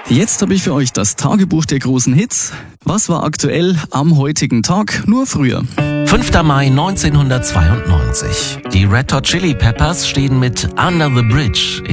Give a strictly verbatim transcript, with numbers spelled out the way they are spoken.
Jetzt habe ich für euch das Tagebuch der großen Hits. Was war aktuell am heutigen Tag, nur früher? fünfter Mai neunzehnhundertzweiundneunzig. Die Red Hot Chili Peppers stehen mit Under the Bridge